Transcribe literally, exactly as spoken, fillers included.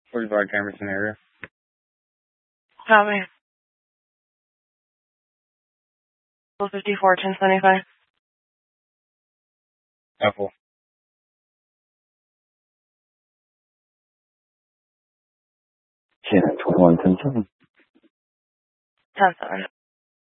forty-five Camerson area. Copy. fifty-four, ten seventy-five. Apple. ten twenty-one, ten seven. ten seven.